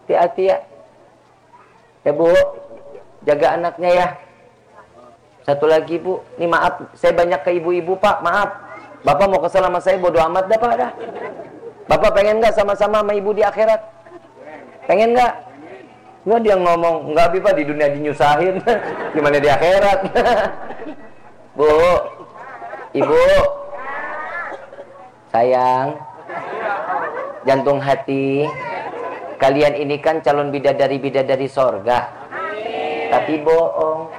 Hati-hati ya. Ya Bu, jaga anaknya ya. Satu lagi Bu, ini maaf, saya banyak ke ibu-ibu Pak, maaf. Bapak mau kesel sama saya, bodo amat dah Pak dah. Bapak pengen nggak sama-sama sama ibu di akhirat? Pengen nggak? Nggak, dia ngomong, nggak Pak, di dunia dinyusahin. Gimana di akhirat? Bu, ibu, sayang, jantung hati, kalian ini kan calon bidadari-bidadari sorga. Tapi bohong.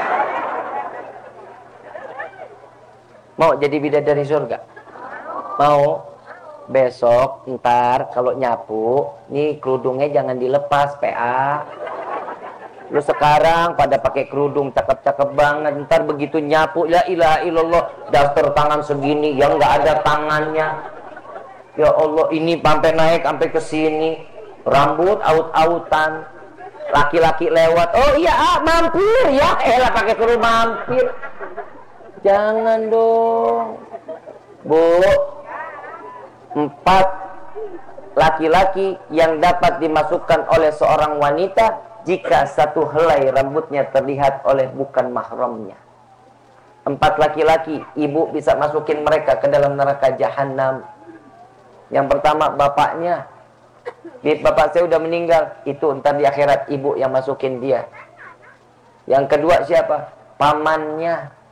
Mau jadi bidadari surga? Mau? Besok, ntar kalau nyapu, nih kerudungnya jangan dilepas, PA. Lu sekarang pada pakai kerudung cakep-cakep banget, ntar begitu nyapu, la ilaha illallah, daster tangan segini, yang nggak ada tangannya. Ya Allah, ini sampai naik sampai ke sini, rambut aut-autan, laki-laki lewat, oh iya mampir ya, elah pakai kerudung mampir. Jangan dong, Bu. 4 laki-laki yang dapat dimasukkan oleh seorang wanita jika satu helai rambutnya terlihat oleh bukan mahramnya. 4 laki-laki, ibu bisa masukin mereka ke dalam neraka jahanam. Yang pertama bapaknya. Bapak saya udah meninggal, itu ntar di akhirat ibu yang masukin dia. Yang kedua siapa? Pamannya.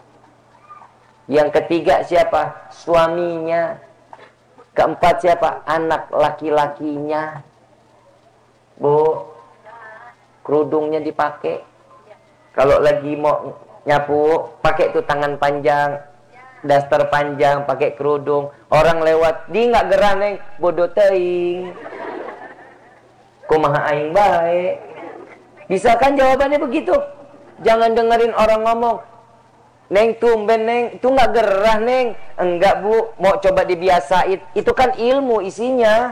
Yang ketiga siapa? Suaminya. Keempat siapa? Anak laki-lakinya. Bu, kerudungnya dipakai. Kalau lagi mau nyapu, pakai tuh tangan panjang, daster panjang, pakai kerudung. Orang lewat, di nggak gerah neng, bodoh teing. Kumaha aing bae. Bisa kan jawabannya begitu? Jangan dengerin orang ngomong, Neng tumben Neng, itu nggak gerah Neng. Enggak Bu, mau coba dibiasain. Itu kan ilmu isinya.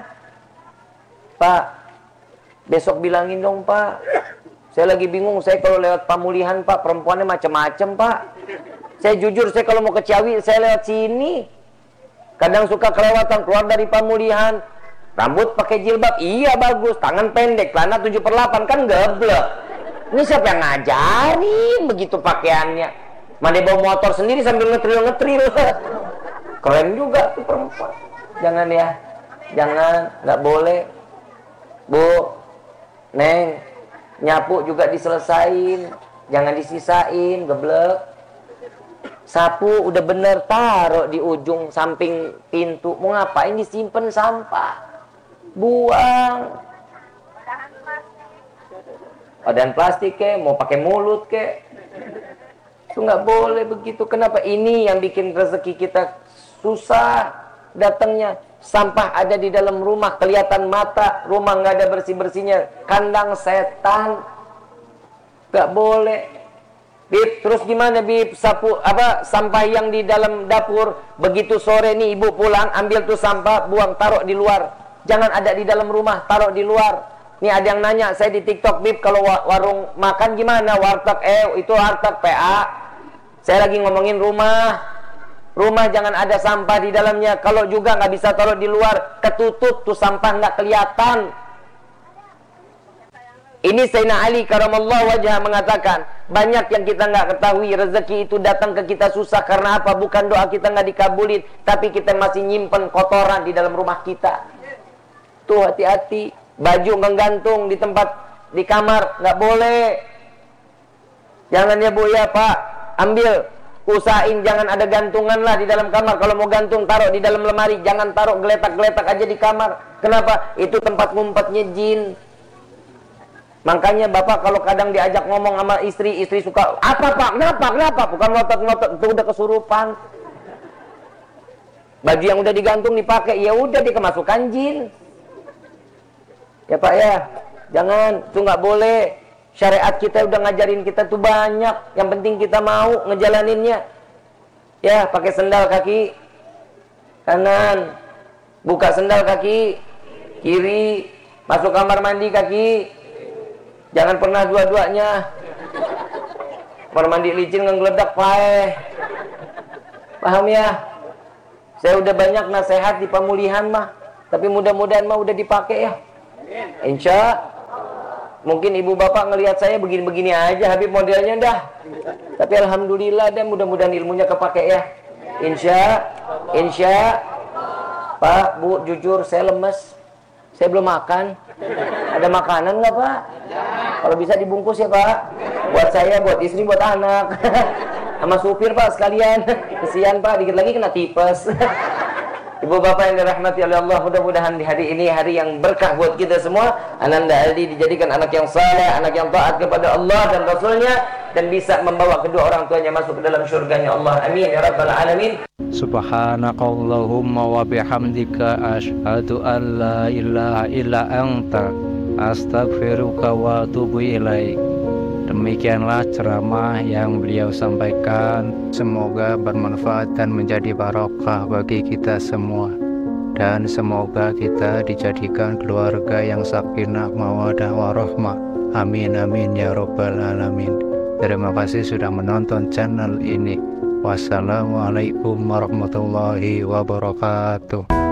Pak, besok bilangin dong Pak. Saya lagi bingung, saya kalau lewat Pamulihan Pak, perempuannya macam-macam Pak. Saya jujur, saya kalau mau ke Ciawi, saya lewat sini. Kadang suka kelewatan, keluar dari Pamulihan. Rambut pakai jilbab, iya bagus. Tangan pendek, celana 7/8, kan geblek. Ini siapa yang ngajarin begitu pakaiannya? Mana bawa motor sendiri sambil ngetril. Keren juga tuh perempuan. Jangan ya. Jangan, nggak boleh. Bu, Neng, nyapu juga diselesain. Jangan disisain, geblek. Sapu udah bener, taruh di ujung samping pintu. Mau ngapain disimpan sampah? Buang. Badan plastik ke, mau pakai mulut ke. Itu nggak boleh begitu. Kenapa? Ini yang bikin rezeki kita susah datangnya. Sampah ada di dalam rumah, kelihatan mata, rumah nggak ada bersih-bersihnya, kandang setan. Nggak boleh. Bib, terus gimana Bib? Sampah yang di dalam dapur, begitu sore nih ibu pulang, ambil tuh sampah, buang, taruh di luar. Jangan ada di dalam rumah, taruh di luar. Nih ada yang nanya, saya di TikTok, Bib, kalau warung makan gimana? Warteg, itu warteg PA. Saya lagi ngomongin rumah. Rumah jangan ada sampah di dalamnya. Kalau juga nggak bisa taruh di luar, ketutup tuh sampah nggak kelihatan. Ini Sayyidina Ali karamallahu wajhah mengatakan, banyak yang kita nggak ketahui, rezeki itu datang ke kita susah karena apa? Bukan doa kita nggak dikabulin, tapi kita masih nyimpen kotoran di dalam rumah kita. Tuh hati-hati. Baju menggantung di tempat di kamar nggak boleh. Jangan ya Bu ya Pak. Ambil, usahain jangan ada gantungan lah di dalam kamar. Kalau mau gantung, taruh di dalam lemari. Jangan taruh geletak-geletak aja di kamar. Kenapa? Itu tempat ngumpetnya jin. Makanya Bapak kalau kadang diajak ngomong sama istri, istri suka, apa Pak? Kenapa? Bukan ngotot-ngotot, itu udah kesurupan. Baju yang udah digantung dipakai, ya udah dikemasukan jin. Ya Pak ya, jangan, itu nggak boleh. Syariat kita udah ngajarin kita tuh banyak. Yang penting kita mau ngejalaninnya. Ya, pakai sendal kaki kanan, buka sendal kaki kiri, masuk kamar mandi kaki. Jangan pernah dua-duanya. Kamar mandi licin ngegeledak paeh. Paham ya? Saya udah banyak nasihat di Pamulihan mah, tapi mudah-mudahan mah udah dipakai ya. Insya Mungkin ibu bapak ngelihat saya begini-begini aja, Habib modelnya dah. Tapi alhamdulillah, dan mudah-mudahan ilmunya kepake ya. Insya. Pak, Bu, jujur saya lemes. Saya belum makan. Ada makanan nggak Pak? Kalau bisa dibungkus ya Pak. Buat saya, buat istri, buat anak. Sama supir Pak sekalian. Kesian Pak, dikit lagi kena tipes. Ibu bapak yang dirahmati oleh Allah, mudah-mudahan di hari ini hari yang berkah buat kita semua. Ananda Aldi dijadikan anak yang saleh, anak yang taat kepada Allah dan Rasulnya, dan bisa membawa kedua orang tuanya masuk ke dalam syurganya Allah. Amin ya rabbal alamin. Subhanakallahumma wa bihamdika asyhadu an la ilaha illa anta astaghfiruka wa atubu ilaik. Demikianlah ceramah yang beliau sampaikan. Semoga bermanfaat dan menjadi barokah bagi kita semua. Dan semoga kita dijadikan keluarga yang sakinah, mawaddah, warahmah. Amin amin ya rabbal alamin. Terima kasih sudah menonton channel ini. Wassalamualaikum warahmatullahi wabarakatuh.